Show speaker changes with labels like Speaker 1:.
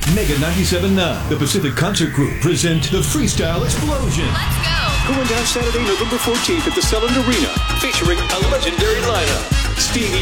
Speaker 1: Mega 97.9, the Pacific Concert Group present the Freestyle Explosion.
Speaker 2: Let's go!
Speaker 3: Going down Saturday, November 14th at the Celland Arena, featuring a legendary lineup. Stevie